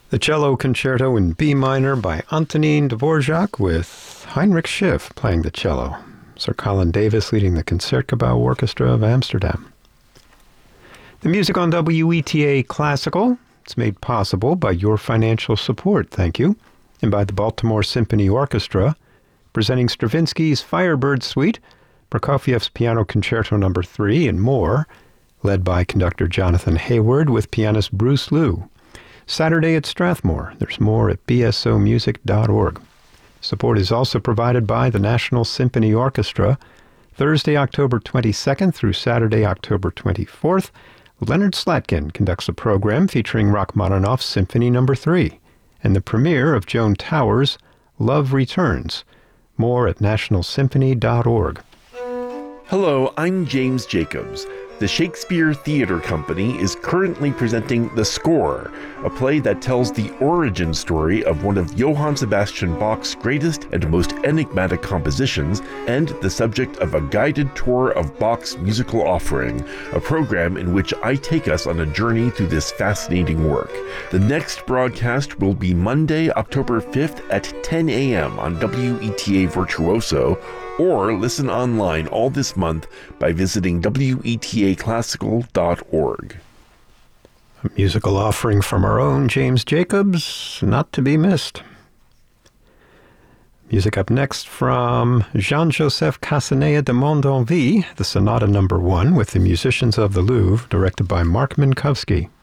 The Cello Concerto in B minor by Antonín Dvorak with Heinrich Schiff playing the cello. Sir Colin Davis leading the Concertgebouw Orchestra of Amsterdam. The music on WETA Classical, it's made possible by your financial support, thank you, and by the Baltimore Symphony Orchestra, presenting Stravinsky's Firebird Suite, Prokofiev's Piano Concerto No. 3, and more, led by conductor Jonathan Hayward with pianist Bruce Liu. Saturday at Strathmore. There's more at bsomusic.org. Support is also provided by the National Symphony Orchestra. Thursday, October 22nd through Saturday, October 24th, Leonard Slatkin conducts a program featuring Rachmaninoff's Symphony No. 3 and the premiere of Joan Towers' Love Returns. More at nationalsymphony.org. Hello, I'm James Jacobs. The Shakespeare Theatre Company is currently presenting The Score, a play that tells the origin story of one of Johann Sebastian Bach's greatest and most enigmatic compositions, and the subject of a guided tour of Bach's musical offering, a program in which I take us on a journey through this fascinating work. The next broadcast will be Monday, October 5th at 10 a.m. on WETA Virtuoso, or listen online all this month by visiting wetaclassical.org. A musical offering from our own James Jacobs, not to be missed. Music up next from Jean-Joseph Casanea de Mondenville, the Sonata No. 1 with the Musicians of the Louvre, directed by Mark Minkowski.